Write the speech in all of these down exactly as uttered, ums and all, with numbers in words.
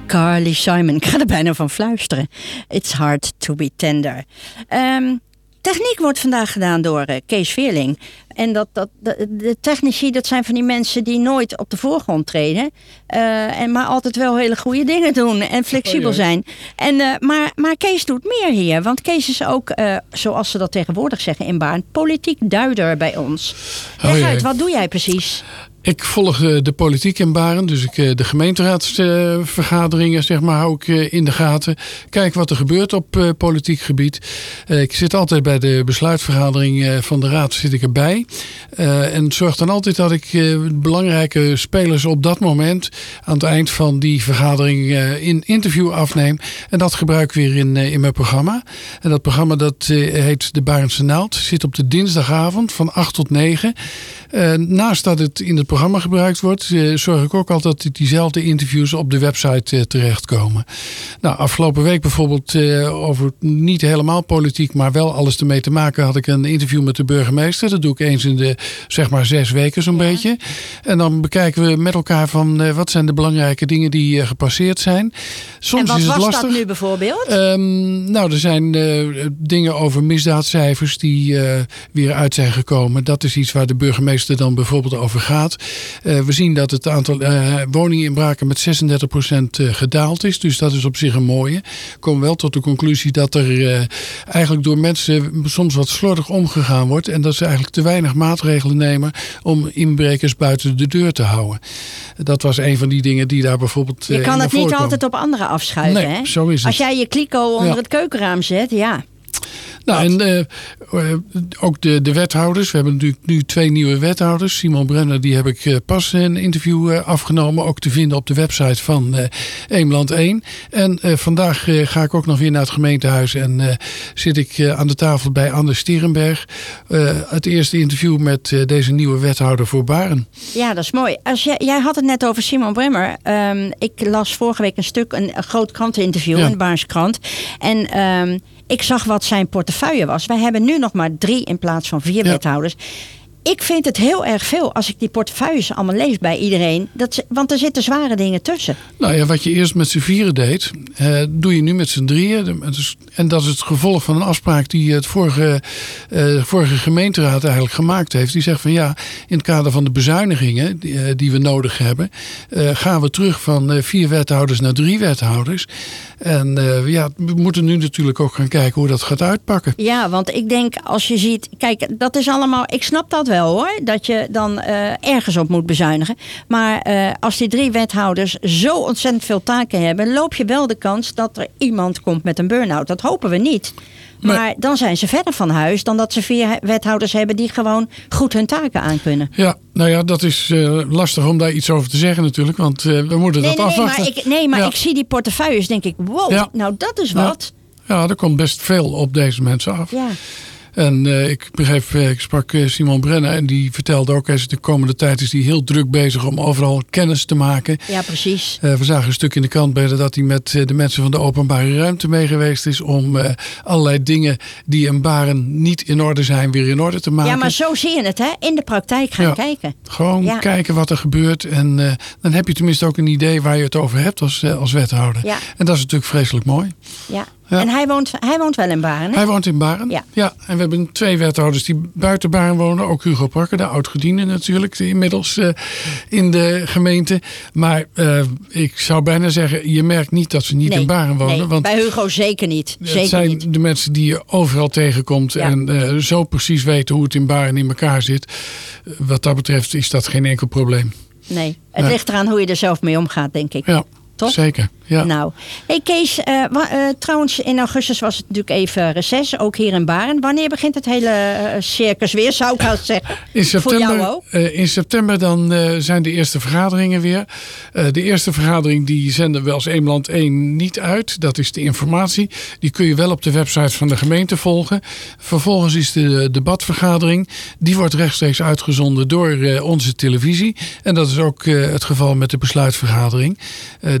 Carly Simon. Ik ga er bijna van fluisteren. It's hard to be tender. Um, techniek wordt vandaag gedaan door uh, Kees Veerling. En dat, dat, de, de technici, dat zijn van die mensen die nooit op de voorgrond treden. Uh, en maar altijd wel hele goede dingen doen. En flexibel oh, ja. zijn. En, uh, maar, maar Kees doet meer hier. Want Kees is ook, uh, zoals ze dat tegenwoordig zeggen in Baarn, politiek duider bij ons. Leg oh, uit, wat doe jij precies? Ik volg uh, de politiek in Baarn. Dus ik, uh, de gemeenteraadsvergaderingen uh, zeg maar, hou ik uh, in de gaten. Kijk wat er gebeurt op uh, politiek gebied. Uh, ik zit altijd bij de besluitvergadering uh, van de raad zit ik erbij. Uh, en zorg dan altijd dat ik uh, belangrijke spelers op dat moment aan het eind van die vergadering uh, in interview afneem. En dat gebruik ik weer in, uh, in mijn programma. En dat programma dat uh, heet De Baarnse Naald. Zit op de dinsdagavond van acht tot negen. Uh, naast dat het in het programma gebruikt wordt, uh, zorg ik ook altijd dat diezelfde interviews op de website uh, terechtkomen. Nou, afgelopen week bijvoorbeeld uh, over niet helemaal politiek, maar wel alles ermee te maken, had ik een interview met de burgemeester. Dat doe ik eens in de zeg maar zes weken zo'n ja. beetje. En dan bekijken we met elkaar van uh, wat zijn de belangrijke dingen die uh, gepasseerd zijn. Soms en wat is het was lastig. dat nu bijvoorbeeld? Um, nou, er zijn uh, dingen over misdaadcijfers die uh, weer uit zijn gekomen. Dat is iets waar de burgemeester dan bijvoorbeeld over gaat. Uh, we zien dat het aantal uh, woningen in Braken met zesendertig procent uh, gedaald is. Dus dat is op zich een mooie. We komen wel tot de conclusie dat er uh, eigenlijk door mensen soms wat slordig omgegaan wordt. En dat ze eigenlijk te weinig maatregelen nemen om inbrekers buiten de deur te houden. Dat was een van die dingen die daar bijvoorbeeld uh, Je kan het niet komen. altijd op anderen afschuiven. Nee, hè? zo is het. Als jij je kliko onder ja. het keukenraam zet, ja. Nou, en uh, uh, ook de, de wethouders. We hebben natuurlijk nu twee nieuwe wethouders. Simon Brenner, die heb ik uh, pas een interview uh, afgenomen. Ook te vinden op de website van uh, Eemland één. En uh, vandaag uh, ga ik ook nog weer naar het gemeentehuis. En uh, zit ik uh, aan de tafel bij Anders Stierenberg. Uh, het eerste interview met uh, deze nieuwe wethouder voor Baarn. Ja, dat is mooi. Als jij, jij had het net over Simon Brenner. Um, ik las vorige week een stuk, een, een groot kranteninterview ja. in de Baarnse krant. En um, ik zag wat zijn portefeuille was. Wij hebben nu nog maar drie in plaats van vier ja. wethouders. Ik vind het heel erg veel als ik die portefeuilles allemaal lees bij iedereen. Dat ze, want er zitten zware dingen tussen. Nou ja, wat je eerst met z'n vieren deed, uh, doe je nu met z'n drieën. En dat is het gevolg van een afspraak die het vorige, uh, vorige gemeenteraad eigenlijk gemaakt heeft. Die zegt van ja, in het kader van de bezuinigingen die, uh, die we nodig hebben, uh, gaan we terug van uh, vier wethouders naar drie wethouders. En uh, ja, we moeten nu natuurlijk ook gaan kijken hoe dat gaat uitpakken. Ja, want ik denk als je ziet, kijk, dat is allemaal, ik snap dat wel hoor, dat je dan uh, ergens op moet bezuinigen. Maar uh, als die drie wethouders zo ontzettend veel taken hebben, loop je wel de kans dat er iemand komt met een burn-out. Dat hopen we niet. Maar, maar dan zijn ze verder van huis dan dat ze vier wethouders hebben die gewoon goed hun taken aankunnen. Ja, nou ja, dat is uh, lastig om daar iets over te zeggen natuurlijk, want uh, we moeten nee, dat nee, afwachten. Nee, maar, ik, nee, maar ja. ik zie die portefeuilles, denk ik, wow, ja. nou dat is wat. Ja. ja, er komt best veel op deze mensen af. Ja. En uh, ik begreep, uh, ik sprak uh, Simon Brenner en die vertelde ook, eens de komende tijd is hij heel druk bezig om overal kennis te maken. Ja, precies. Uh, we zagen een stuk in de krant bij dat hij met uh, de mensen van de openbare ruimte mee geweest is om uh, allerlei dingen die in Baarn niet in orde zijn weer in orde te maken. Ja, maar zo zie je het, hè? In de praktijk gaan ja, kijken. Gewoon ja. kijken wat er gebeurt en uh, dan heb je tenminste ook een idee waar je het over hebt als, uh, als wethouder. Ja. En dat is natuurlijk vreselijk mooi. Ja. Ja. En hij woont, hij woont wel in Baarn, hè? Hij woont in Baarn, ja. ja. En we hebben twee wethouders die buiten Baarn wonen. Ook Hugo Prakker, de oud-gediende natuurlijk, inmiddels uh, in de gemeente. Maar uh, ik zou bijna zeggen, je merkt niet dat ze niet nee, in Baarn wonen. Nee, want bij Hugo zeker niet. Zeker het zijn niet. de mensen die je overal tegenkomt. Ja. En uh, zo precies weten hoe het in Baarn in elkaar zit. Wat dat betreft is dat geen enkel probleem. Nee, het nee. ligt eraan hoe je er zelf mee omgaat, denk ik. Ja. Toch? Zeker, ja. Nou, hey Kees, uh, wa, uh, trouwens in augustus was het natuurlijk even reces, ook hier in Baarn. Wanneer begint het hele uh, circus weer, zou ik haast zeggen? In september, voor jou ook? Uh, in september dan uh, zijn de eerste vergaderingen weer. Uh, de eerste vergadering die zenden we als Eemland één niet uit. Dat is de informatie. Die kun je wel op de website van de gemeente volgen. Vervolgens is de debatvergadering. Die wordt rechtstreeks uitgezonden door uh, onze televisie. En dat is ook uh, het geval met de besluitvergadering. Uh,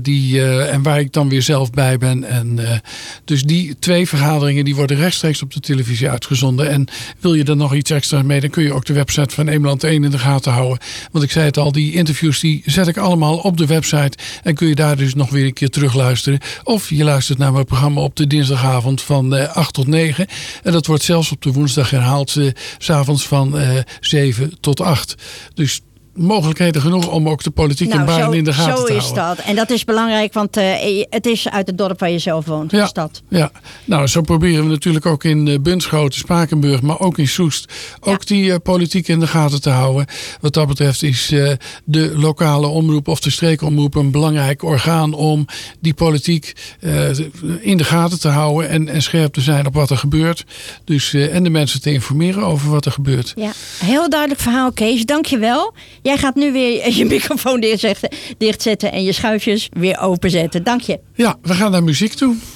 die, uh, en waar ik dan weer zelf bij ben. En, uh, dus die twee vergaderingen die worden rechtstreeks op de televisie uitgezonden. En wil je er nog iets extra mee, dan kun je ook de website van Eemland één in de gaten houden. Want ik zei het al, die interviews die zet ik allemaal op de website. En kun je daar dus nog weer een keer terugluisteren. Of je luistert naar mijn programma op de dinsdagavond van uh, acht tot negen. En dat wordt zelfs op de woensdag herhaald. Uh, 's avonds van uh, zeven tot acht. Dus mogelijkheden genoeg om ook de politiek nou, en baan in de gaten te houden. Zo is dat. En dat is belangrijk, want uh, het is uit het dorp waar je zelf woont, ja, de stad. Ja, nou zo proberen we natuurlijk ook in uh, Bunschoten, Spakenburg, maar ook in Soest ook ja. die uh, politiek in de gaten te houden. Wat dat betreft is uh, de lokale omroep of de streekomroep een belangrijk orgaan om die politiek uh, in de gaten te houden en, en scherp te zijn op wat er gebeurt. Dus, uh, en de mensen te informeren over wat er gebeurt. Ja, heel duidelijk verhaal, Kees. Dank je wel. Jij gaat nu weer je microfoon dichtzetten en je schuifjes weer openzetten. Dank je. Ja, we gaan naar muziek toe.